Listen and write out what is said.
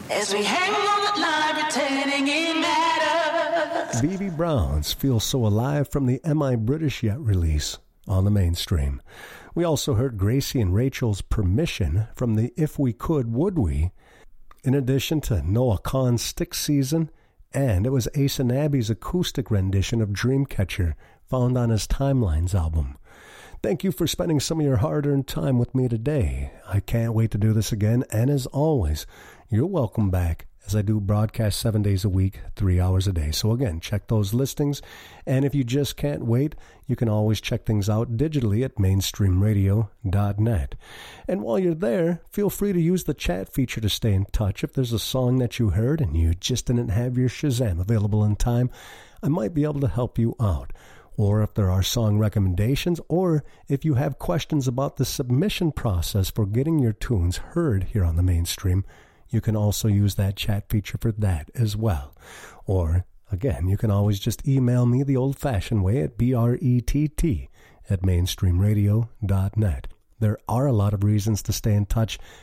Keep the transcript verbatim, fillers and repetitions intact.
As we hang on the line, pretending it matters. B B Brown's Feel So Alive from the Am I British Yet release on the Mainstream. We also heard Gracie and Rachel's Permission from the If We Could, Would We? In addition to Noah Kahan's Stick Season, and it was Ace and Abby's acoustic rendition of Dreamcatcher found on his Timelines album. Thank you for spending some of your hard-earned time with me today. I can't wait to do this again, and as always, you're welcome back as I do broadcast seven days a week, three hours a day. So again, check those listings, and if you just can't wait, you can always check things out digitally at mainstream radio dot net. And while you're there, feel free to use the chat feature to stay in touch. If there's a song that you heard and you just didn't have your Shazam available in time, I might be able to help you out. Or if there are song recommendations, or if you have questions about the submission process for getting your tunes heard here on the Mainstream, you can also use that chat feature for that as well. Or, again, you can always just email me the old-fashioned way at brett at mainstream radio dot net. There are a lot of reasons to stay in touch,